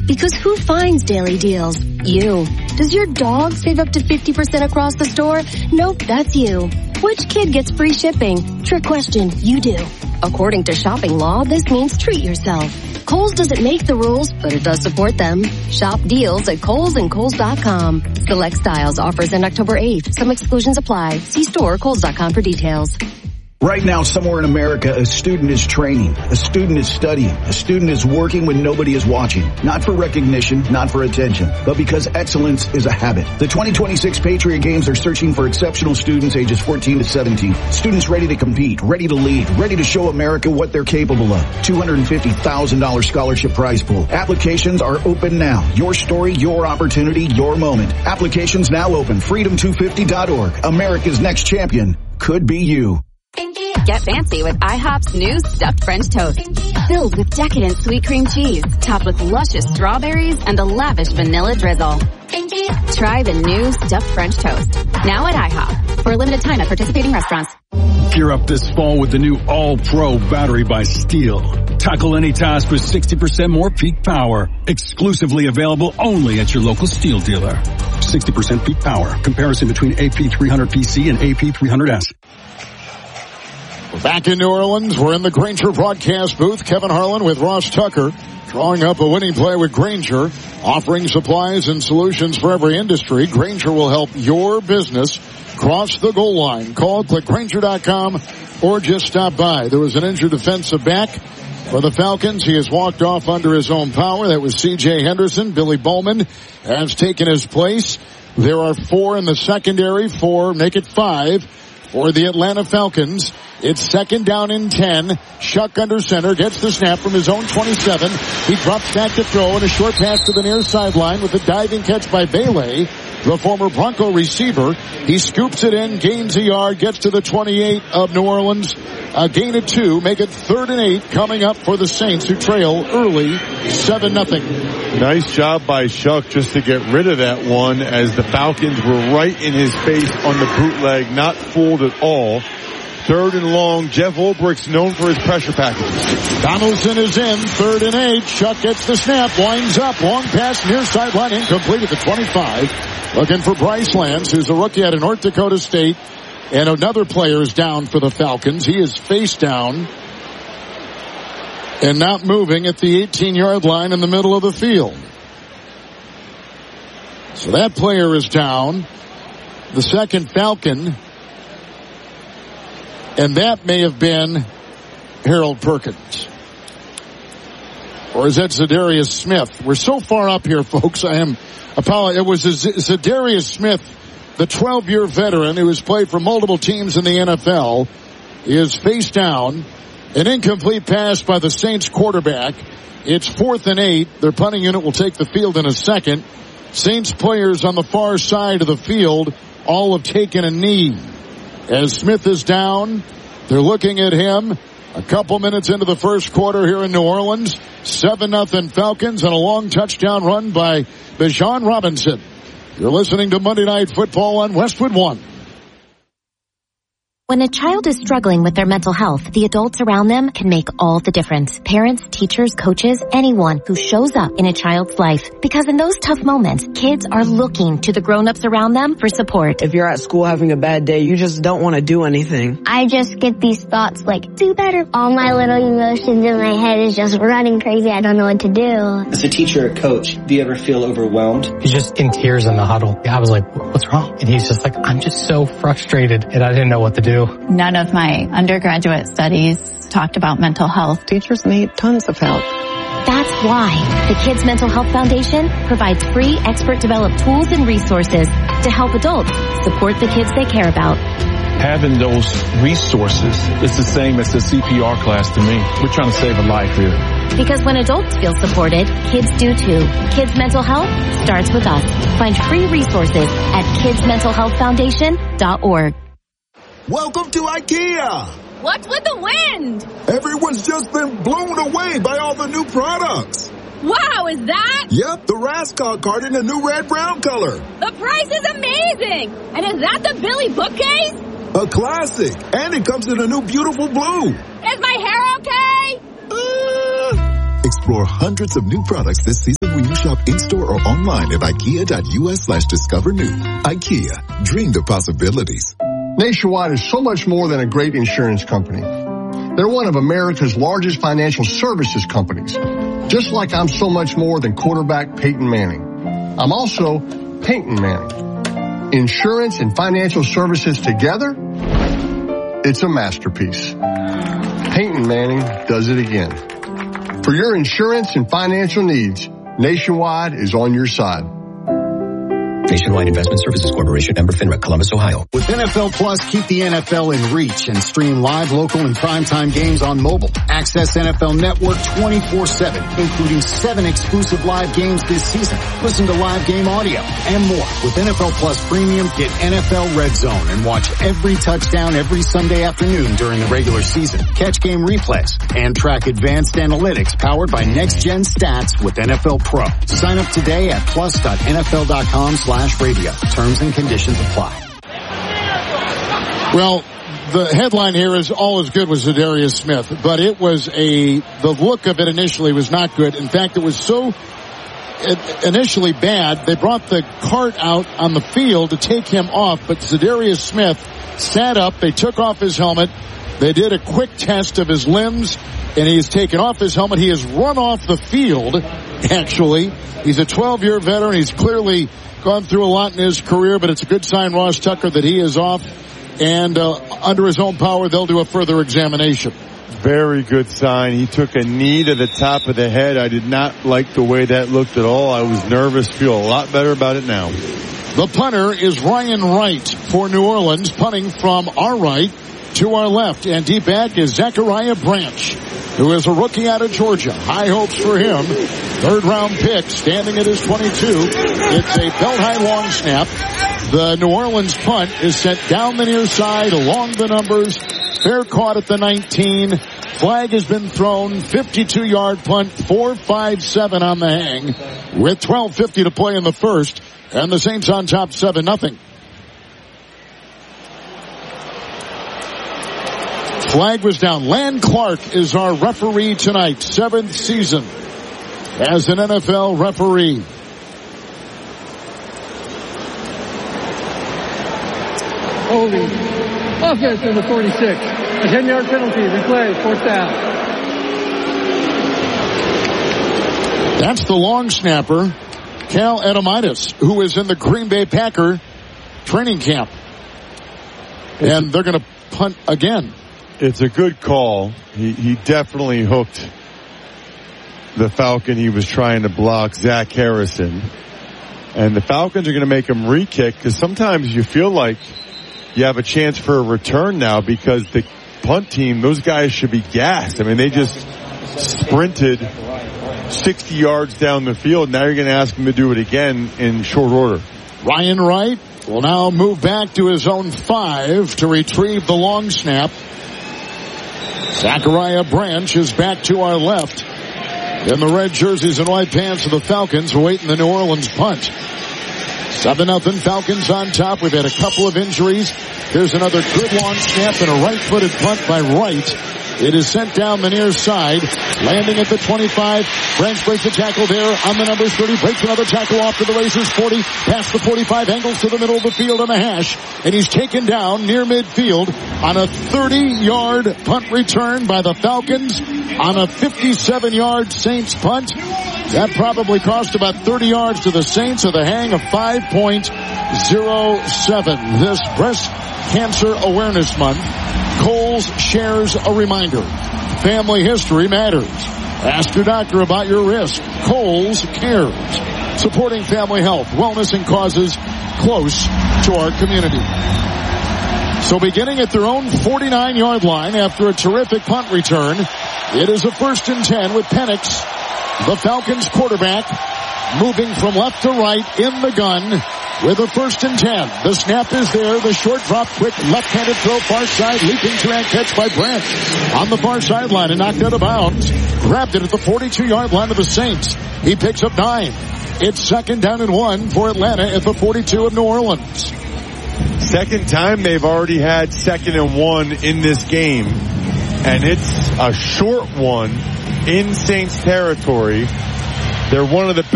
Because who finds daily deals? You. Does your dog save up to 50% across the store? Nope, that's you. Which kid gets free shipping? Trick question, you do. According to shopping law, this means treat yourself. Kohl's doesn't make the rules, but it does support them. Shop deals at Kohl's and Kohl's.com. Select styles offers end October 8th. Some exclusions apply. See store or Kohl's.com for details. Right now, somewhere in America, a student is training, a student is studying, a student is working when nobody is watching. Not for recognition, not for attention, but because excellence is a habit. The 2026 Patriot Games are searching for exceptional students ages 14 to 17. Students ready to compete, ready to lead, ready to show America what they're capable of. $250,000 scholarship prize pool. Applications are open now. Your story, your opportunity, your moment. Applications now open. Freedom250.org. America's next champion could be you. Get fancy with IHOP's new stuffed French toast. Filled with decadent sweet cream cheese, topped with luscious strawberries and a lavish vanilla drizzle. Try the new stuffed French toast. Now at IHOP. For a limited time at participating restaurants. Gear up this fall with the new All-Pro battery by Steel. Tackle any task with 60% more peak power. Exclusively available only at your local Steel dealer. 60% peak power. Comparison between AP300PC and AP300S. We're back in New Orleans. We're in the Grainger broadcast booth. Kevin Harlan with Ross Tucker, drawing up a winning play with Grainger, offering supplies and solutions for every industry. Grainger will help your business cross the goal line. Call, click Grainger.com, or just stop by. There was an injured defensive back for the Falcons. He has walked off under his own power. That was C.J. Henderson. Billy Bowman has taken his place. There are 4 in the secondary, 4, make it 5 for the Atlanta Falcons. It's second down and 10. Shuck under center, gets the snap from his own 27. He drops back to throw and a short pass to the near sideline with a diving catch by Bailey, the former Bronco receiver. He scoops it in, gains a yard, gets to the 28 of New Orleans. A gain of 2, make it 3rd and 8 coming up for the Saints, who trail early 7-0. Nice job by Shuck just to get rid of that one, as the Falcons were right in his face on the bootleg, not fooled at all. 3rd and long. Jeff Ulbricht's known for his pressure packages. Donaldson is in, 3rd and 8. Shuck gets the snap, winds up, long pass near sideline, incomplete at the 25. Looking for Bryce Lance, who's a rookie out of North Dakota State. And another player is down for the Falcons. He is face down and not moving at the 18-yard line in the middle of the field. So that player is down. The second Falcon, and that may have been Harold Perkins. Or is that Zadarius Smith? We're so far up here, folks. It was Zadarius Smith, the 12-year veteran who has played for multiple teams in the NFL, is face down. An incomplete pass by the Saints quarterback. It's 4th and 8. Their punting unit will take the field in a second. Saints players on the far side of the field all have taken a knee. As Smith is down, they're looking at him. A couple minutes into the first quarter here in New Orleans. 7-0 Falcons and a long touchdown run by Bijan Robinson. You're listening to Monday Night Football on Westwood One. When a child is struggling with their mental health, the adults around them can make all the difference. Parents, teachers, coaches, anyone who shows up in a child's life. Because in those tough moments, kids are looking to the grown-ups around them for support. If you're at school having a bad day, you just don't want to do anything. I just get these thoughts like, do better. All my little emotions in my head is just running crazy. I don't know what to do. As a teacher or coach, do you ever feel overwhelmed? He's just in tears in the huddle. I was like, what's wrong? And he's just like, I'm just so frustrated, and I didn't know what to do. None of my undergraduate studies talked about mental health. Teachers need tons of help. That's why the Kids Mental Health Foundation provides free expert-developed tools and resources to help adults support the kids they care about. Having those resources is the same as the CPR class to me. We're trying to save a life here. Because when adults feel supported, kids do too. Kids Mental Health starts with us. Find free resources at kidsmentalhealthfoundation.org. Welcome to IKEA! What's with the wind? Everyone's just been blown away by all the new products. Wow, is that? Yep, the Rascal card in the new red-brown color. The price is amazing! And is that the Billy bookcase? A classic, and it comes in a new beautiful blue. Is my hair okay? Explore hundreds of new products this season whether you shop in-store or online at IKEA.US/discover new. IKEA, dream the possibilities. Nationwide is so much more than a great insurance company. They're one of America's largest financial services companies. Just like I'm so much more than quarterback Peyton Manning. I'm also Peyton Manning. Insurance and financial services together, it's a masterpiece. Peyton Manning does it again. For your insurance and financial needs, Nationwide is on your side. Nationwide Investment Services Corporation, member FINRA, Columbus, Ohio. With NFL Plus, keep the NFL in reach and stream live, local, and primetime games on mobile. Access NFL Network 24/7, including 7 exclusive live games this season. Listen to live game audio and more. With NFL Plus Premium, get NFL Red Zone and watch every touchdown every Sunday afternoon during the regular season. Catch game replays and track advanced analytics powered by Next Gen Stats with NFL Pro. Sign up today at plus.nfl.com/radio. Terms and conditions apply. Well, the headline here is all is good with Za'Darius Smith, but it was the look of it initially was not good. In fact, it was so initially bad, they brought the cart out on the field to take him off, but Za'Darius Smith sat up, they took off his helmet, they did a quick test of his limbs, and he has taken off his helmet. He has run off the field, actually. He's a 12-year veteran. He's clearly gone through a lot in his career, but it's a good sign, Ross Tucker, that he is off, and under his own power, they'll do a further examination. Very good sign. He took a knee to the top of the head. I did not like the way that looked at all. I was nervous. Feel a lot better about it now. The punter is Ryan Wright for New Orleans, punting from our right to our left, and deep back is Zachariah Branch, who is a rookie out of Georgia. High hopes for him. 3rd-round pick, standing at his 22. It's a belt-high long snap. The New Orleans punt is sent down the near side, along the numbers. Fair caught at the 19. Flag has been thrown. 52-yard punt, 4-5-7 on the hang, with 12:50 to play in the first, and the Saints on top 7-0. Flag was down. Lan Clark is our referee tonight. 7th season as an NFL referee. Holding. Offense in the 46. A 10-yard penalty. Replay. 4th down. That's the long snapper, Cal Edomitis, who is in the Green Bay Packer training camp. And they're going to punt again. It's a good call. He definitely hooked the Falcon he was trying to block, Zach Harrison. And the Falcons are going to make him re-kick, because sometimes you feel like you have a chance for a return now, because the punt team, those guys should be gassed. I mean, they just sprinted 60 yards down the field. Now you're going to ask him to do it again in short order. Ryan Wright will now move back to his own 5 to retrieve the long snap. Zachariah Branch is back to our left in the red jerseys and white pants of the Falcons, awaiting the New Orleans punt. 7-0 Falcons on top. We've had a couple of injuries. Here's another good long snap and a right-footed punt by Wright. It is sent down the near side, landing at the 25. Branch breaks a tackle there on the numbers 30, breaks another tackle off to the races 40, past the 45, angles to the middle of the field on a hash, and he's taken down near midfield on a 30-yard punt return by the Falcons on a 57-yard Saints punt. That probably cost about 30 yards to the Saints with a hang of 5.07. This Breast Cancer Awareness Month, Kohl's shares a reminder. Family history matters. Ask your doctor about your risk. Kohl's cares. Supporting family health, wellness, and causes close to our community. So beginning at their own 49-yard line after a terrific punt return, it is a 1st and 10 with Penix, the Falcons quarterback, moving from left to right in the gun with a 1st and 10. The snap is there. The short drop, quick left-handed throw, far side, leaping two-hand catch by Branch on the far sideline and knocked out of bounds. Grabbed it at the 42-yard line of the Saints. He picks up 9. It's 2nd down and 1 for Atlanta at the 42 of New Orleans. Second time they've already had 2nd and 1 in this game, and it's a short one in Saints territory. They're one of the